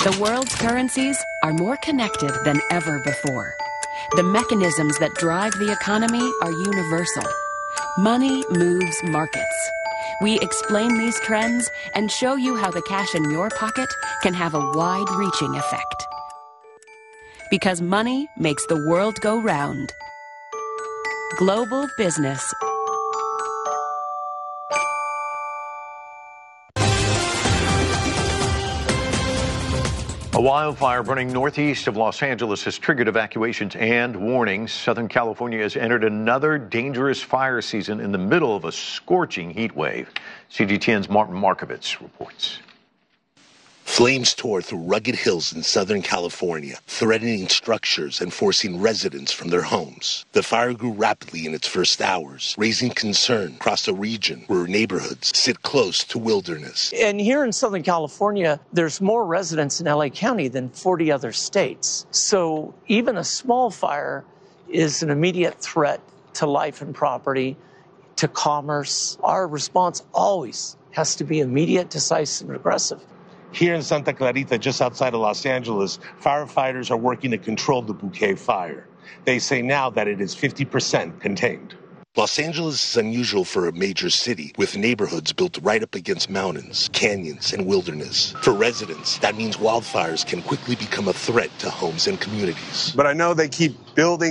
The world's currencies are more connected than ever before. The mechanisms that drive the economy are universal. Money moves markets. We explain these trends and show you how the cash in your pocket can have a wide-reaching effect. Because money makes the world go round. Global Business. A wildfire burning northeast of Los Angeles has triggered evacuations and warnings. Southern California has entered another dangerous fire season in the middle of a scorching heat wave. CGTN's Martin Markovitz reports. Flames tore through rugged hills in Southern California, threatening structures and forcing residents from their homes. The fire grew rapidly in its first hours, raising concern across a region where neighborhoods sit close to wilderness. And here in Southern California, there's more residents in LA County than 40 other states. So even a small fire is an immediate threat to life and property, to commerce. Our response always has to be immediate, decisive, and aggressive. Here in Santa Clarita, just outside of Los Angeles, firefighters are working to control the Bouquet fire. They say now that it is 50% contained. Los Angeles is unusual for a major city, with neighborhoods built right up against mountains, canyons, and wilderness. For residents, that means wildfires can quickly become a threat to homes and communities. But I know they keep building